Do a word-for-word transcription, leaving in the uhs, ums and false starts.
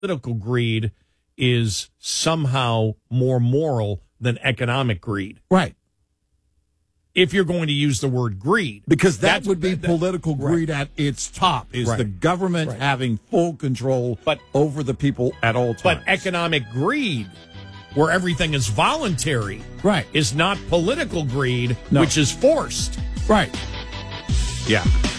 political greed is somehow more moral than economic greed. Right. If you're going to use the word greed. Because that That's- would be that- political right. greed at its top, is Right. the government Right. having full control But- over the people at all times. But economic greed, where everything is voluntary, Right. is not political greed, No. which is forced. Right. Yeah.